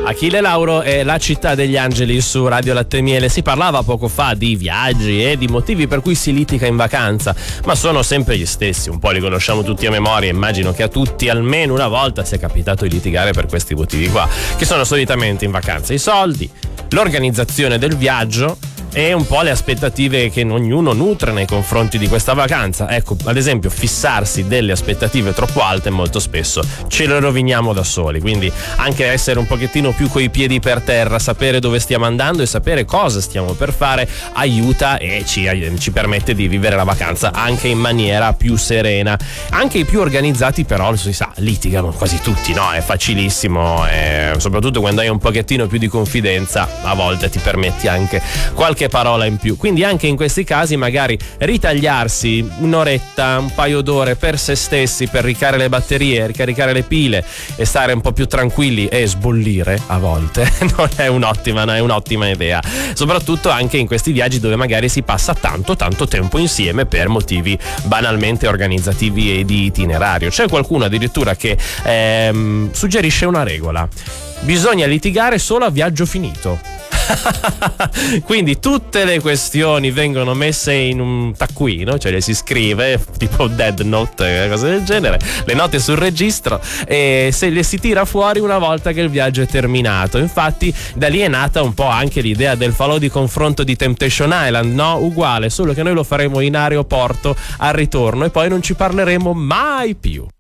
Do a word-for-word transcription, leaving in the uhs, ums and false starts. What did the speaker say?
Achille Lauro è La città degli angeli su Radio Latte e Miele. Si parlava poco fa di viaggi e di motivi per cui si litiga in vacanza, ma sono sempre gli stessi, un po' li conosciamo tutti a memoria. Immagino che a tutti almeno una volta sia capitato di litigare per questi motivi qua, che sono solitamente in vacanza: i soldi, l'organizzazione del viaggio e un po' le aspettative che ognuno nutre nei confronti di questa vacanza. Ecco, ad esempio, fissarsi delle aspettative troppo alte molto spesso ce le roviniamo da soli, quindi anche essere un pochettino più coi piedi per terra, sapere dove stiamo andando e sapere cosa stiamo per fare aiuta e ci, ci permette di vivere la vacanza anche in maniera più serena. Anche i più organizzati però, si sa, litigano quasi tutti, no? È facilissimo, e soprattutto quando hai un pochettino più di confidenza a volte ti permetti anche qualche parola in più. Quindi anche in questi casi magari ritagliarsi un'oretta, un paio d'ore per se stessi, per ricaricare le batterie, ricaricare le pile e stare un po' più tranquilli e sbollire a volte non è un'ottima, non è un'ottima idea, soprattutto anche in questi viaggi dove magari si passa tanto tanto tempo insieme per motivi banalmente organizzativi e di itinerario. C'è qualcuno addirittura che ehm, suggerisce una regola: bisogna litigare solo a viaggio finito. Quindi tutte le questioni vengono messe in un taccuino, cioè le si scrive tipo dead note, cose del genere, le note sul registro, e se le si tira fuori una volta che il viaggio è terminato. Infatti da lì è nata un po' anche l'idea del falò di confronto di Temptation Island, no? Uguale, solo che noi lo faremo in aeroporto al ritorno e poi non ci parleremo mai più.